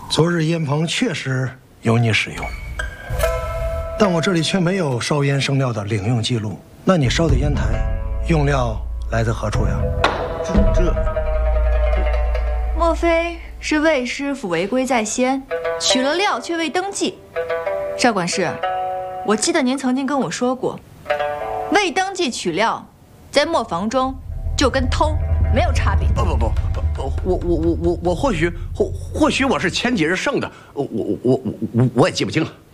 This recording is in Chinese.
昨日烟棚确实有你使用，但我这里却没有烧烟生料的领用记录。那你烧的烟台用料来自何处呀？ 莫非是魏师傅违规在先，取了料却未登记？邵管事，我记得您曾经跟我说过，未登记取料，在磨坊中就跟偷没有差别。 不，我或许我是前几日剩的，我也记不清了。